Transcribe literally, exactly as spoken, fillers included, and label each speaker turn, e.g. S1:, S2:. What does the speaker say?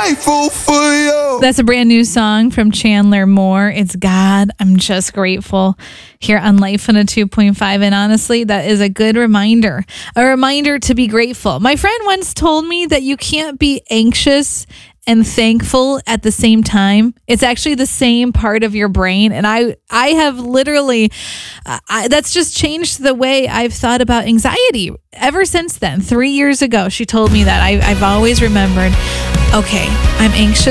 S1: grateful for you.
S2: That's a brand new song from Chandler Moore. It's God, I'm just grateful, here on Life in a two point five. And honestly, that is a good reminder, a reminder to be grateful. My friend once told me that you can't be anxious and thankful at the same time. It's actually the same part of your brain. And I, I have literally, uh, I, that's just changed the way I've thought about anxiety ever since then. Three years ago, she told me that. I, I've always remembered, okay, I'm anxious